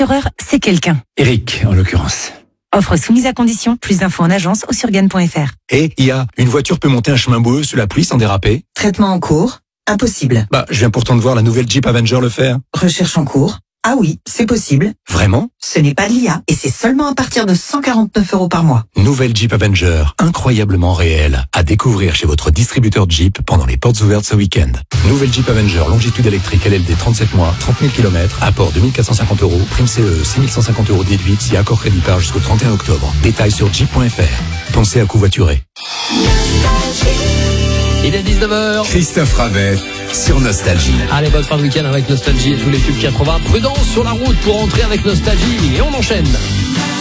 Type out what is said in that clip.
L'assureur, c'est quelqu'un. Eric, en l'occurrence. Offre soumise à condition. Plus d'infos en agence ou sur gagne.fr. Et une voiture peut monter un chemin boueux sous la pluie sans déraper? Traitement en cours. Impossible. Je viens pourtant de voir la nouvelle Jeep Avenger le faire. Recherche en cours. Ah oui, c'est possible. Vraiment? Ce n'est pas de l'IA et c'est seulement à partir de 149 € par mois. Nouvelle Jeep Avenger, incroyablement réelle. À découvrir chez votre distributeur Jeep pendant les portes ouvertes ce week-end. Nouvelle Jeep Avenger, longitude électrique LLD 37 mois, 30 000 km, apport 2450 €, prime CE 6150 € déduite si accord crédit par jusqu'au 31 octobre. Détails sur jeep.fr. Pensez à covoiturer. Il est 19h. Christophe Ravet sur Nostalgie. Allez, bonne fin de week-end avec Nostalgie et tous les tubes 80. Prudence sur la route pour entrer avec Nostalgie. Et on enchaîne.